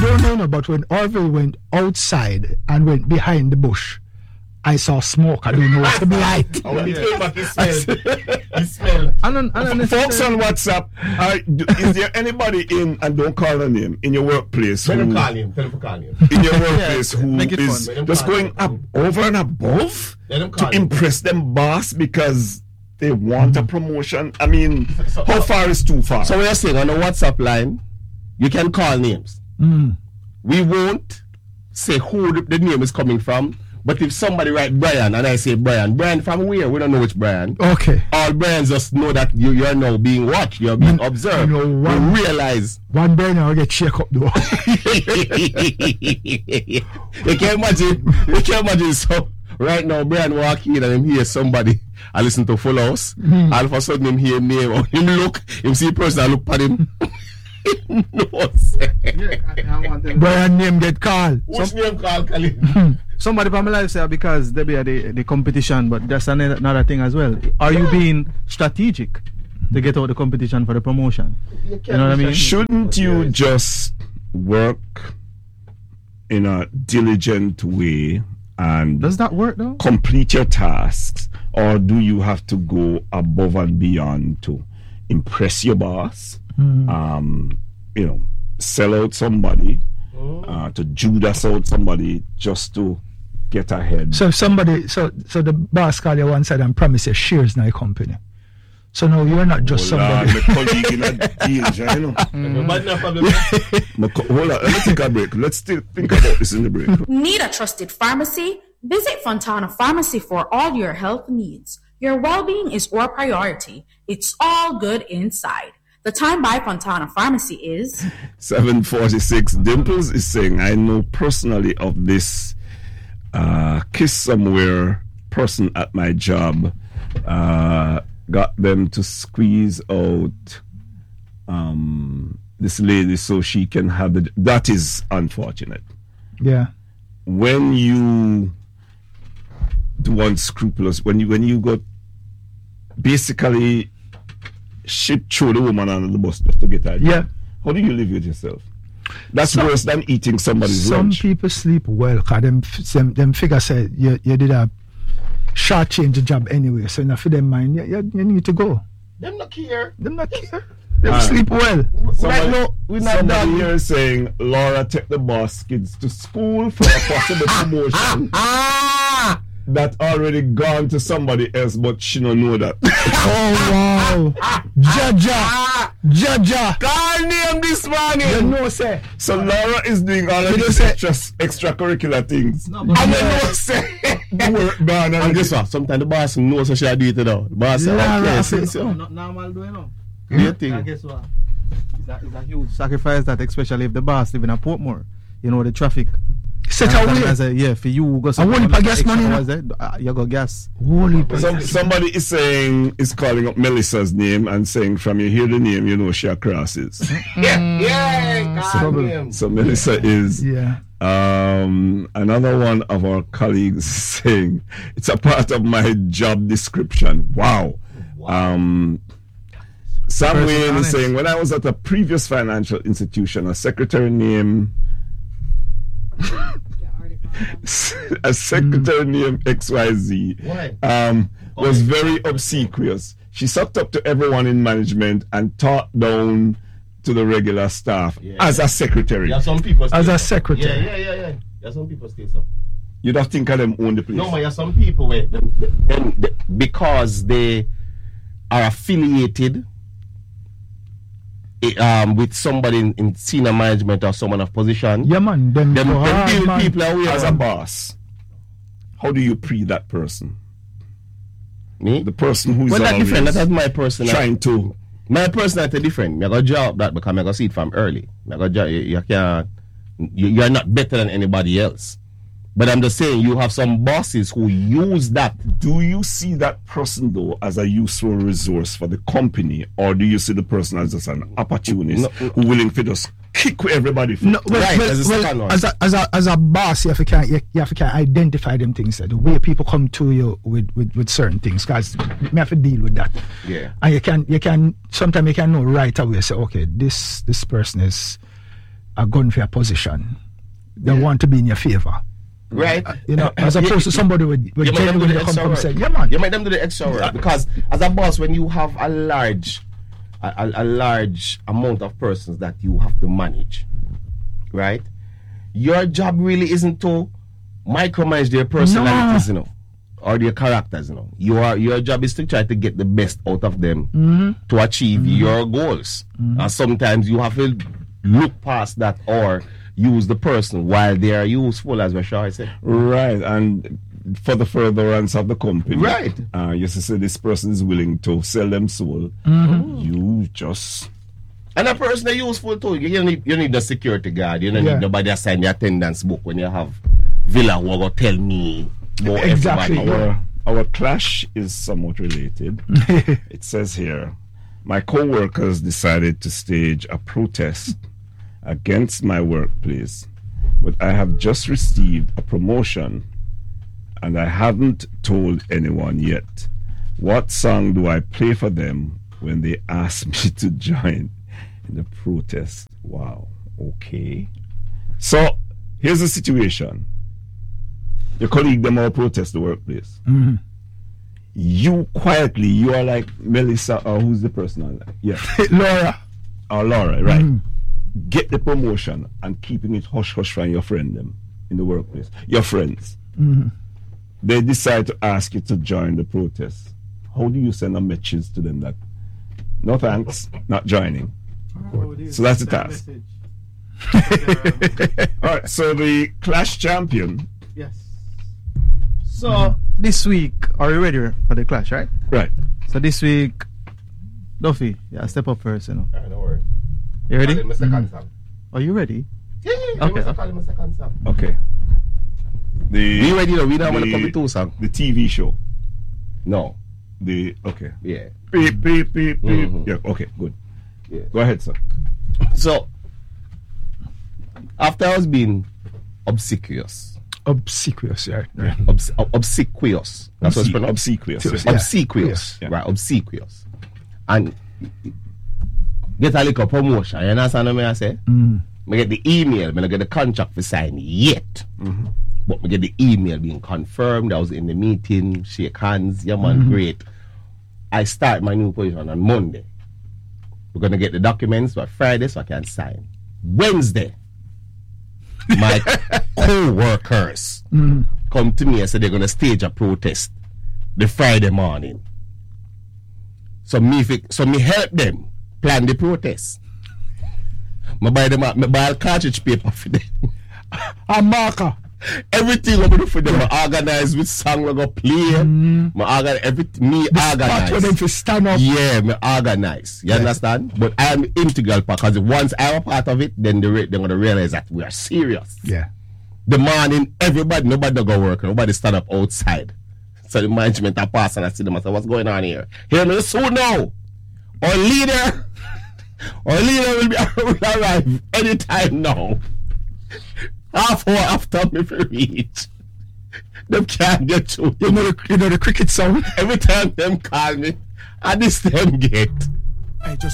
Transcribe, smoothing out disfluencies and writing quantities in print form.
don't know, but when Orville went outside and went behind the bush, I saw smoke. I don't know what's behind. He smelled. Folks on WhatsApp, is there anybody in, and don't call a name, in your workplace Tell him in your workplace who is just going up over and above to impress them boss because they want a promotion? I mean, how far is too far? So we are saying on the WhatsApp line, you can call names. We won't say who the name is coming from. But if somebody write Brian and I say Brian from where? We don't know which Brian. Okay. All Brians just know that you're now being watched, you're being observed. You realize. One Brian will get shake up though. You can't imagine. So right now Brian walk in and him hear somebody. I listen to Full House. All of a sudden him hear name or him look, him see a person I look at him. Brian name get called. Which name called Khalid? Somebody from my life say because they be the competition, but that's another thing as well. Are you being strategic to get out the competition for the promotion? You know what I mean? Shouldn't you just work in a diligent way and does that work though? Complete your tasks, or do you have to go above and beyond to impress your boss? Sell out somebody, to Judas out somebody just to get ahead. So somebody, so the boss call you one side and promise you shares in the company. So no, you're not just somebody. My colleague in a deal, you know. Hold on, let's take a break. Let's still think about this in the break. Need a trusted pharmacy? Visit Fontana Pharmacy for all your health needs. Your well-being is our priority. It's all good inside. The time by Fontana Pharmacy is 7:46. Dimples is saying, I know personally of this kiss somewhere person at my job, got them to squeeze out this lady so she can have the. That is unfortunate. Yeah. When you do unscrupulous, when you got basically shit throw the woman under the bus just to get her. Yeah. How do you live with yourself? That's worse than eating somebody's lunch. Some people sleep well because them figure say you did a short change the job anyway. So enough for them mind, you need to go. Them not care. Them sleep well. Somebody here is saying Laura take the boss kids to school for a possible promotion. That already gone to somebody else, but she don't know that. Oh wow. Jaja. Call name this morning. You know, say. So Laura is doing all of these extracurricular things. No, but I know, say. Work done. And guess what? Sometimes the boss knows so she'll do it now. The boss says, okay, not normal doing now. Guess what? It's a huge sacrifice that, especially if the boss live in a Portmore, you know the traffic. Set away. Yeah, for you go some gas money. You got gas. Somebody is calling up Melissa's name and saying from you hear the name, you know she crosses. So Melissa is another one of our colleagues saying it's a part of my job description. Wow. Sam Wayne is saying when I was at a previous financial institution, a secretary named XYZ was very obsequious. She sucked up to everyone in management and talked down to the regular staff as a secretary. Yeah, some people as a secretary. Yeah. Yeah, some people stay so. You don't think of them own the place? No, but some people because they are affiliated with somebody in senior management or someone of position. Yeah, man. Them deal with people away as a boss. How do you pre that person? Me? The person who is that's different. That's my person. Trying to. My personality different. I got job that because I got see it from early. You're not better than anybody else. But I'm just saying, you have some bosses who use that. Do you see that person, though, as a useful resource for the company? Or do you see the person as just an opportunist who willing to just kick everybody? As a boss, you have to identify them things. The way people come to you with certain things. Because you have to deal with that. Yeah. And you can sometimes you can know right away, say, okay, this person is a gun for your position. They want to be in your favor. Right? You know, as opposed to somebody with genuinely come and say, yeah, man. You make them do the extra work because as a boss, when you have a large amount of persons that you have to manage, right? Your job really isn't to micromanage their personalities, you know, or their characters, you know. Your job is to try to get the best out of them to achieve your goals. And sometimes you have to look past that or use the person while they are useful, as Rashad said. Right, and for the furtherance of the company. Right. You say this person is willing to sell them soul. You just... And a person is useful too. You need a security guard. You don't need nobody to sign the attendance book when you have Villa who will tell me more Exactly. everybody. Our clash is somewhat related. It says here, my co-workers decided to stage a protest against my workplace, but I have just received a promotion and I haven't told anyone yet. What song do I play for them when they ask me to join in the protest? Wow, okay. So here's the situation. Your colleague them all protest the workplace. You quietly, you are like Melissa, or who's the person on that? Yeah. Laura. Or Laura, right? Get the promotion and keeping it hush hush from your friend them in the workplace. Your friends. They decide to ask you to join the protest. How do you send a message to them that no thanks, not joining? So that's the task. Alright, so the Clash champion. Yes. So this week, are you ready for the clash, right? Right. So this week, Duffy, yeah, step up first, you know. Don't worry. You ready? Call him a second song. Are you ready? Yeah. Okay. Call him a second song. Okay. We ready though? We don't want to come with two songs. The TV show. No. Okay. Yeah. Beep, beep, beep, beep. Yeah, okay, good. Yeah. Go ahead, sir. So, after I was being obsequious. Obsequious, yeah. Right. Obsequious. That's what it's pronounced. Obsequious. Yeah. Obsequious. Yeah. Right, obsequious. And get a little promotion. You understand what I say? I get the email, I get the contract for sign yet. But I get the email being confirmed. I was in the meeting, shake hands, yeah man, great. I start my new position on Monday. We're gonna get the documents by Friday so I can sign. Wednesday, my co-workers come to me and say they're gonna stage a protest the Friday morning. So me help them plan the protest. I buy a cartridge paper for them. A marker. Everything I'm gonna do for them. I organize which song I'm gonna play. I organize everything. Me organize. For them to stand up. Yeah, me organize. You understand? But I am integral because once I'm a part of it, then they're gonna realize that we are serious. Yeah. The morning, nobody go work. Nobody stand up outside. So the management are passing and I see them and say, what's going on here? Hear me soon now. Our leader will arrive anytime now. Half hour after me reach. Them can't get through. You know the cricket sound? Every time them call me, I this them get.